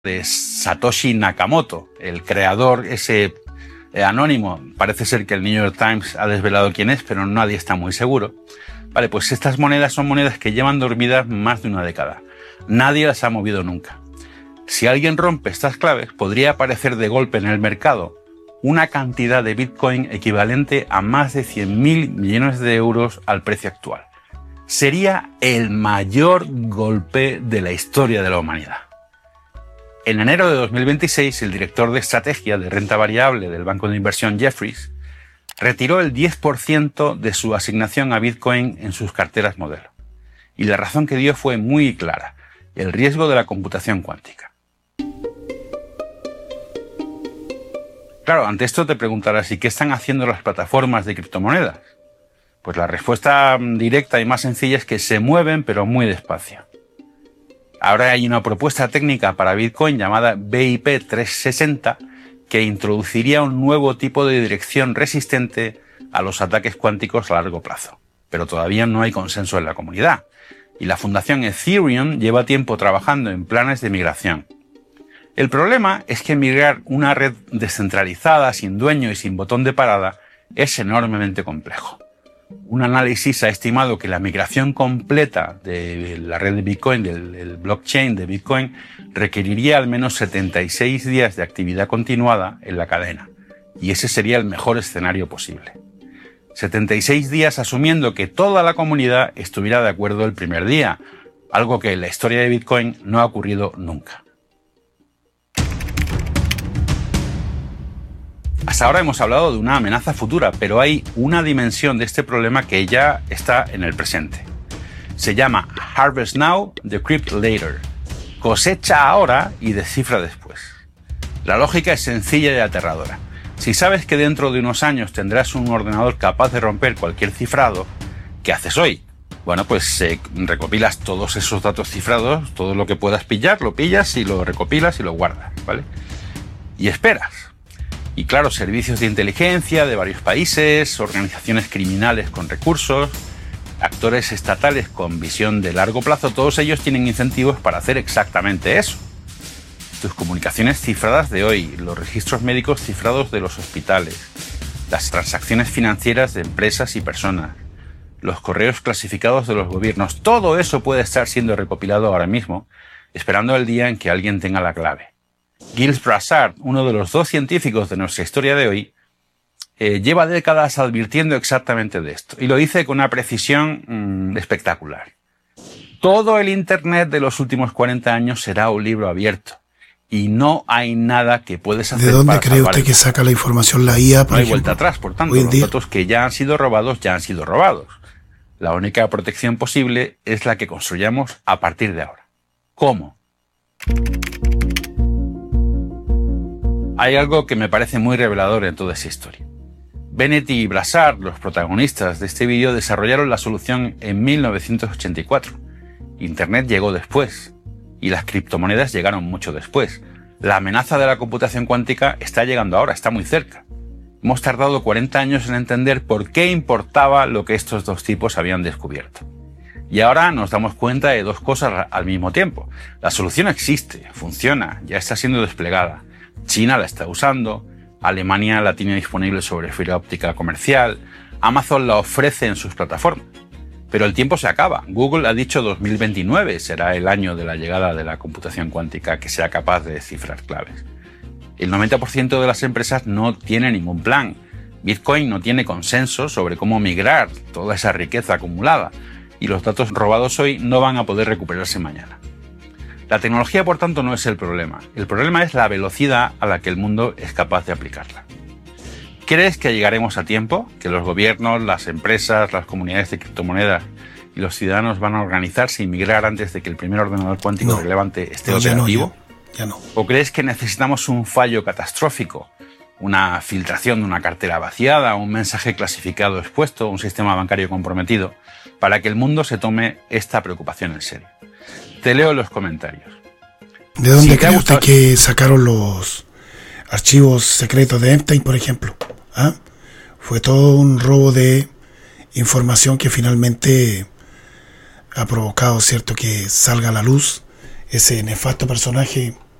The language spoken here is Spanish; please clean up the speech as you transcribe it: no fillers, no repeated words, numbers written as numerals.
de Satoshi Nakamoto, el creador ese anónimo. Parece ser que el New York Times ha desvelado quién es, pero nadie está muy seguro. Vale, pues estas monedas son monedas que llevan dormidas más de una década. Nadie las ha movido nunca. Si alguien rompe estas claves, podría aparecer de golpe en el mercado una cantidad de Bitcoin equivalente a más de 100.000 millones de euros al precio actual. Sería el mayor golpe de la historia de la humanidad. En enero de 2026, el director de estrategia de renta variable del banco de inversión Jefferies retiró el 10% de su asignación a Bitcoin en sus carteras modelo. Y la razón que dio fue muy clara: el riesgo de la computación cuántica. Claro, ante esto te preguntarás, ¿y qué están haciendo las plataformas de criptomonedas? Pues la respuesta directa y más sencilla es que se mueven, pero muy despacio. Ahora hay una propuesta técnica para Bitcoin llamada BIP 360 que introduciría un nuevo tipo de dirección resistente a los ataques cuánticos a largo plazo. Pero todavía no hay consenso en la comunidad. Y la fundación Ethereum lleva tiempo trabajando en planes de migración. El problema es que migrar una red descentralizada, sin dueño y sin botón de parada, es enormemente complejo. Un análisis ha estimado que la migración completa de la red de Bitcoin, del blockchain de Bitcoin, requeriría al menos 76 días de actividad continuada en la cadena. Y ese sería el mejor escenario posible. 76 días asumiendo que toda la comunidad estuviera de acuerdo el primer día, algo que en la historia de Bitcoin no ha ocurrido nunca. Hasta ahora hemos hablado de una amenaza futura, pero hay una dimensión de este problema que ya está en el presente. Se llama Harvest Now, Decrypt Later. Cosecha ahora y descifra después. La lógica es sencilla y aterradora. Si sabes que dentro de unos años tendrás un ordenador capaz de romper cualquier cifrado, ¿qué haces hoy? Bueno, pues recopilas todos esos datos cifrados, todo lo que puedas pillar, lo pillas y lo recopilas y lo guardas, ¿vale? Y esperas. Y claro, servicios de inteligencia de varios países, organizaciones criminales con recursos, actores estatales con visión de largo plazo, todos ellos tienen incentivos para hacer exactamente eso. Tus comunicaciones cifradas de hoy, los registros médicos cifrados de los hospitales, las transacciones financieras de empresas y personas, los correos clasificados de los gobiernos, todo eso puede estar siendo recopilado ahora mismo, esperando el día en que alguien tenga la clave. Gilles Brassard, uno de los dos científicos de nuestra historia de hoy, lleva décadas advirtiendo exactamente de esto, y lo dice con una precisión espectacular. Todo el Internet de los últimos 40 años será un libro abierto, y no hay nada que puedes hacer. ¿De dónde cree usted que saca la información la IA, por ejemplo? No hay vuelta atrás, por tanto, los datos que ya han sido robados, ya han sido robados. La única protección posible es la que construyamos a partir de ahora. ¿Cómo? Hay algo que me parece muy revelador en toda esa historia. Bennett y Brassard, los protagonistas de este vídeo, desarrollaron la solución en 1984. Internet llegó después, y las criptomonedas llegaron mucho después. La amenaza de la computación cuántica está llegando ahora, está muy cerca. Hemos tardado 40 años en entender por qué importaba lo que estos dos tipos habían descubierto. Y ahora nos damos cuenta de dos cosas al mismo tiempo. La solución existe, funciona, ya está siendo desplegada. China la está usando, Alemania la tiene disponible sobre fibra óptica comercial, Amazon la ofrece en sus plataformas. Pero el tiempo se acaba. Google ha dicho 2029 será el año de la llegada de la computación cuántica que sea capaz de descifrar claves. El 90% de las empresas no tiene ningún plan. Bitcoin no tiene consenso sobre cómo migrar toda esa riqueza acumulada, y los datos robados hoy no van a poder recuperarse mañana. La tecnología, por tanto, no es el problema. El problema es la velocidad a la que el mundo es capaz de aplicarla. ¿Crees que llegaremos a tiempo? ¿Que los gobiernos, las empresas, las comunidades de criptomonedas y los ciudadanos van a organizarse y migrar antes de que el primer ordenador cuántico relevante esté operativo? Ya no. ¿O crees que necesitamos un fallo catastrófico? Una filtración de una cartera vaciada, un mensaje clasificado expuesto, un sistema bancario comprometido, para que el mundo se tome esta preocupación en serio? Te leo los comentarios. ¿De dónde cree usted que sacaron los archivos secretos de Epstein, por ejemplo? ¿Ah? Fue todo un robo de información que finalmente ha provocado, ¿cierto?, que salga a la luz ese nefasto personaje